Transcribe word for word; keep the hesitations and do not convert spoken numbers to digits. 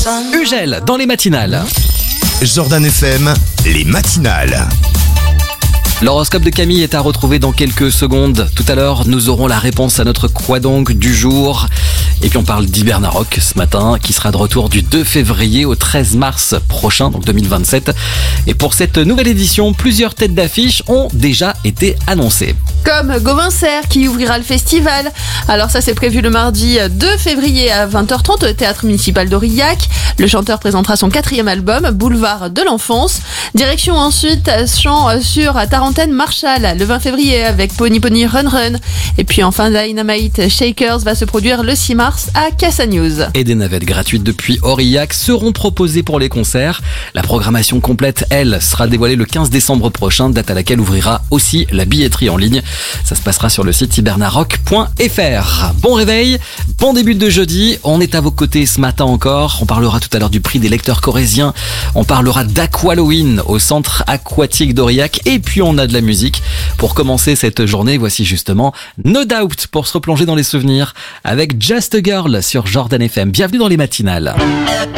Ugel dans les matinales. Jordan F M, les matinales. L'horoscope de Camille est à retrouver dans quelques secondes. Tout à l'heure, nous aurons la réponse à notre quoi donc du jour. Et puis on parle d'Hibernarok ce matin, qui sera de retour du deux février au treize mars prochain, donc deux mille vingt-sept. Et pour cette nouvelle édition, plusieurs têtes d'affiche ont déjà été annoncées. Comme Gauvin Serre qui ouvrira le festival. Alors ça c'est prévu le mardi deux février à vingt heures trente au théâtre municipal d'Aurillac. Le chanteur présentera son quatrième album, Boulevard de l'enfance. Direction ensuite chant sur Tarentaine Marshall le vingt février avec Pony Pony Run Run. Et puis enfin Dynamite Shakers va se produire le six mars à Cassanews. Et des navettes gratuites depuis Aurillac seront proposées pour les concerts. La programmation complète, elle, sera dévoilée le quinze décembre prochain, date à laquelle ouvrira aussi la billetterie en ligne. Ça se passera sur le site hibernarok point f r. Bon réveil, bon début de jeudi. On est à vos côtés ce matin encore. On parlera tout à l'heure du prix des lecteurs corésiens. On parlera d'Aqualoween au centre aquatique d'Aurillac. Et puis on a de la musique. Pour commencer cette journée, voici justement No Doubt pour se replonger dans les souvenirs avec Just a Girl sur Jordan F M. Bienvenue dans les matinales.